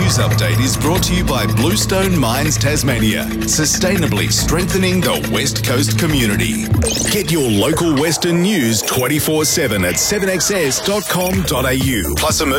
news update is brought to you by Bluestone Mines Tasmania, sustainably strengthening the West Coast community. Get your local Western news 24/7 at 7xs.com.au. Plus